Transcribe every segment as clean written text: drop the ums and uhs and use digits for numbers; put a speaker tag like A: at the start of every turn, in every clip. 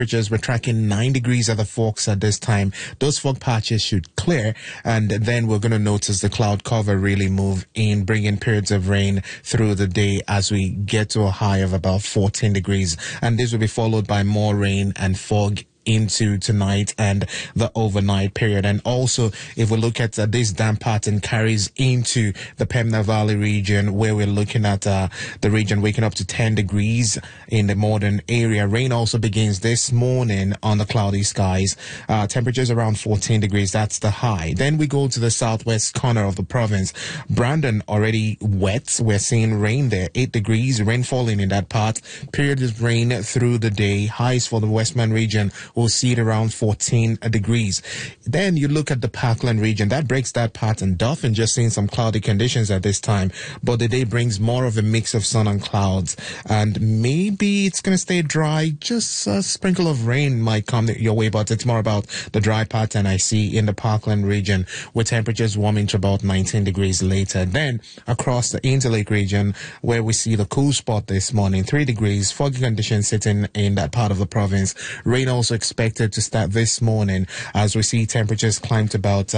A: We're tracking 9 degrees at the Forks at this time. Those fog patches should clear, and then we're going to notice the cloud cover really move in, bringing periods of rain through the day as we get to a high of about 14 degrees. And this will be followed by more rain and fog into tonight and the overnight period. And also, if we look at this damp pattern carries into the Pembina Valley region, where we're looking at the region waking up to 10 degrees in the northern area. Rain also begins this morning on the cloudy skies. Temperatures around 14 degrees. That's the high. Then we go to the southwest corner of the province. Brandon already wet. We're seeing rain there. 8 degrees. Rain falling in that part. Period of rain through the day. Highs for the Westman region. We'll see it around 14 degrees. Then you look at the Parkland region. That breaks that pattern. Dauphin just seeing some cloudy conditions at this time, but the day brings more of a mix of sun and clouds, and maybe it's going to stay dry. Just a sprinkle of rain might come your way, but it's more about the dry pattern I see in the Parkland region, with temperatures warming to about 19 degrees later. Then across the Interlake region, where we see the cool spot this morning, 3 degrees, foggy conditions sitting in that part of the province. Rain also expected to start this morning as we see temperatures climb to about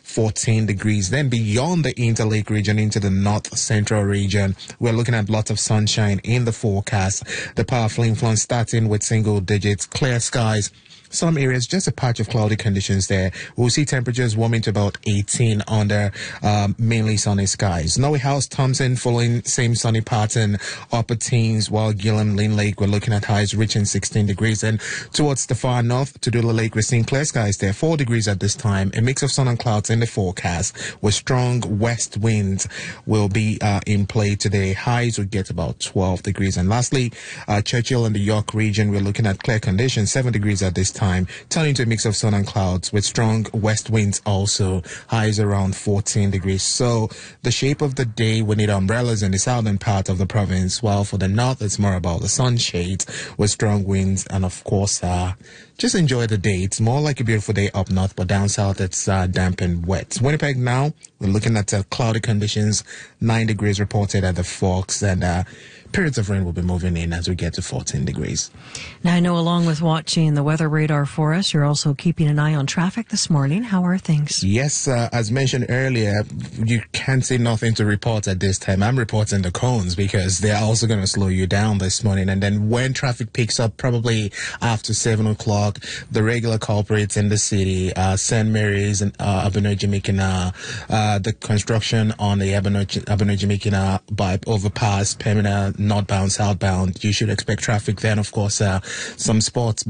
A: 14 degrees. Then beyond the Interlake region into the north central region, we're looking at lots of sunshine in the forecast. The powerful influence starting with single digits, clear skies. Some areas, just a patch of cloudy conditions there. We'll see temperatures warming to about 18 under mainly sunny skies. Norway House, Thompson following same sunny pattern, upper teens, while Gillam, Lynn Lake, we're looking at highs reaching 16 degrees. And towards the far north, Tudula Lake, we're seeing clear skies there, 4 degrees at this time. A mix of sun and clouds in the forecast, with strong west winds will be in play today. Highs will get about 12 degrees. And lastly, Churchill and the York region, we're looking at clear conditions, 7 degrees at this time. Turning to a mix of sun and clouds with strong west winds also, highs around 14 degrees. So the shape of the day, we need umbrellas in the southern part of the province, while for the north it's more about the sunshade with strong winds, and of course just enjoy the day. It's more like a beautiful day up north, but down south it's damp and wet. Winnipeg now, we're looking at cloudy conditions, 9 degrees reported at the Forks, and periods of rain will be moving in as we get to 14 degrees.
B: Now, I know along with watching the weather radar for us, you're also keeping an eye on traffic this morning. How are things?
A: Yes, as mentioned earlier, you can't say nothing to report at this time. I'm reporting the cones because they're also going to slow you down this morning. And then when traffic picks up, probably after 7 o'clock, the regular culprits in the city, St. Mary's and Abeno-Jimikina, the construction on the Abeno-Jimikina by overpass, Pembina, northbound, southbound, you should expect traffic then. Of course, some spots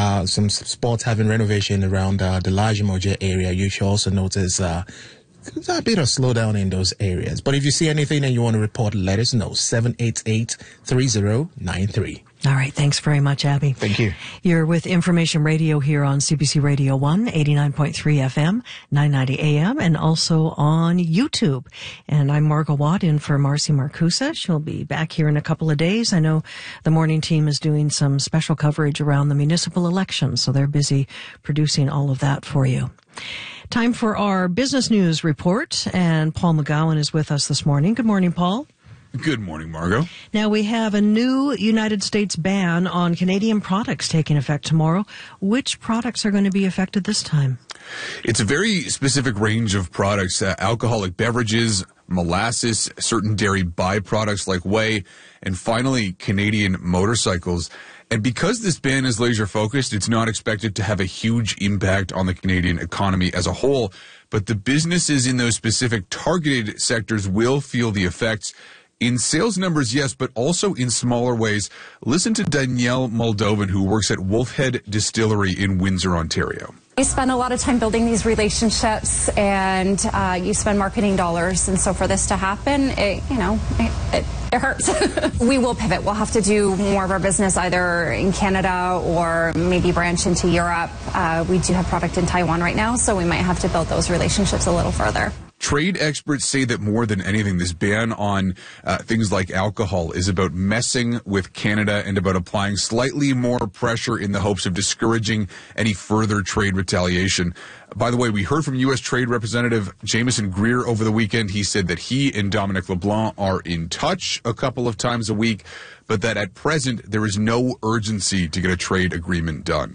A: having renovation around the Lajimoja area. You should also notice a bit of slowdown in those areas. But if you see anything and you want to report, let us know. 788-3093.
B: All right. Thanks very much, Abby.
A: Thank you.
B: You're with Information Radio here on CBC Radio 1, 89.3 FM, 990 AM, and also on YouTube. And I'm Margot Watt in for Marcy Marcusa. She'll be back here in a couple of days. I know the morning team is doing some special coverage around the municipal elections, so they're busy producing all of that for you. Time for our business news report, and Paul McGowan is with us this morning. Good morning, Paul.
C: Good morning, Margot.
B: Now, we have a new United States ban on Canadian products taking effect tomorrow. Which products are going to be affected this time?
C: It's a very specific range of products, alcoholic beverages, molasses, certain dairy byproducts like whey, and finally, Canadian motorcycles. And because this ban is laser-focused, it's not expected to have a huge impact on the Canadian economy as a whole, but the businesses in those specific targeted sectors will feel the effects. In sales numbers, yes, but also in smaller ways. Listen to Danielle Moldovan, who works at Wolfhead Distillery in Windsor, Ontario.
D: You spend a lot of time building these relationships, and you spend marketing dollars, and so for this to happen, it hurts. We will pivot. We'll have to do more of our business either in Canada or maybe branch into Europe. We do have product in Taiwan right now, so we might have to build those relationships a little further.
C: Trade experts say that more than anything, this ban on things like alcohol is about messing with Canada and about applying slightly more pressure in the hopes of discouraging any further trade retaliation. By the way, we heard from U.S. Trade Representative Jameson Greer over the weekend. He said that he and Dominic LeBlanc are in touch a couple of times a week, but that at present there is no urgency to get a trade agreement done.